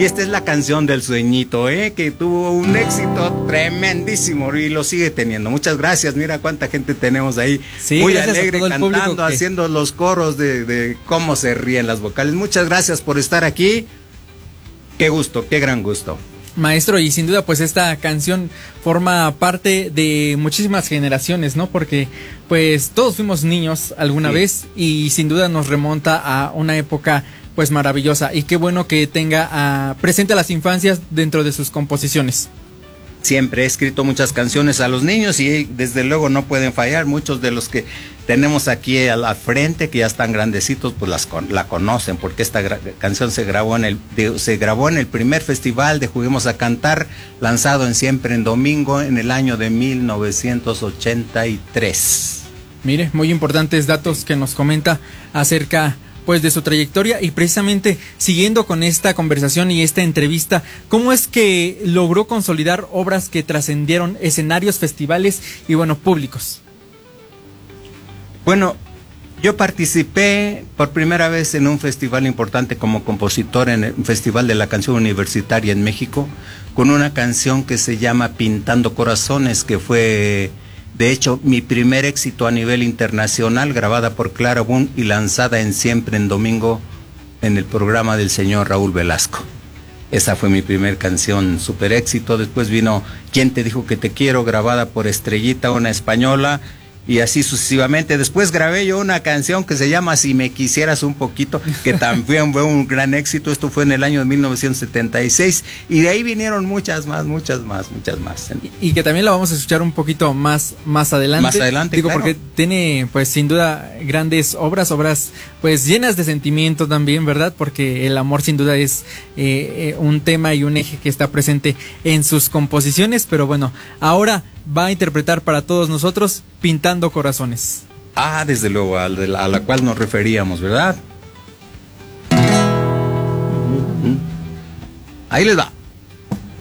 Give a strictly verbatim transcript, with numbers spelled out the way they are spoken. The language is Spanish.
Y esta es la canción del sueñito, ¿eh? Que tuvo un éxito tremendísimo y lo sigue teniendo. Muchas gracias, mira cuánta gente tenemos ahí, sí, muy alegre, cantando, que... haciendo los coros de, de cómo se ríen las vocales. Muchas gracias por estar aquí. Qué gusto, qué gran gusto. Maestro, y sin duda pues esta canción forma parte de muchísimas generaciones, ¿no? Porque pues todos fuimos niños alguna sí. vez y sin duda nos remonta a una época pues maravillosa, y qué bueno que tenga uh, presente a las infancias dentro de sus composiciones. Siempre he escrito muchas canciones a los niños y desde luego no pueden fallar. Muchos de los que tenemos aquí a la frente, que ya están grandecitos, pues las con, la conocen, porque esta canción se grabó en el de, se grabó en el primer festival de Juguemos a Cantar, lanzado en Siempre en Domingo en el año de mil novecientos ochenta y tres. Mire, muy importantes datos que nos comenta acerca pues de su trayectoria, y precisamente siguiendo con esta conversación y esta entrevista, ¿cómo es que logró consolidar obras que trascendieron escenarios, festivales y bueno, públicos? Bueno, yo participé por primera vez en un festival importante como compositor, en el Festival de la Canción Universitaria en México, con una canción que se llama Pintando Corazones, que fue de hecho mi primer éxito a nivel internacional, grabada por Clara Boone y lanzada en Siempre en Domingo en el programa del señor Raúl Velasco. Esa fue mi primer canción, super éxito. Después vino ¿Quién te dijo que te quiero?, grabada por Estrellita, una española, y así sucesivamente. Después grabé yo una canción que se llama Si me quisieras un poquito, que también fue un gran éxito. Esto fue en el año de mil novecientos setenta y seis, y de ahí vinieron muchas más, muchas más, muchas más. Y, y que también la vamos a escuchar un poquito más, más adelante. Más adelante, Digo, claro. Porque tiene, pues, sin duda, grandes obras, obras, pues, llenas de sentimiento también, ¿verdad? Porque el amor, sin duda, es eh, eh, un tema y un eje que está presente en sus composiciones. Pero bueno, ahora va a interpretar para todos nosotros Pintando Corazones. Ah, desde luego, a la, a la cual nos referíamos, ¿verdad? Ahí les va.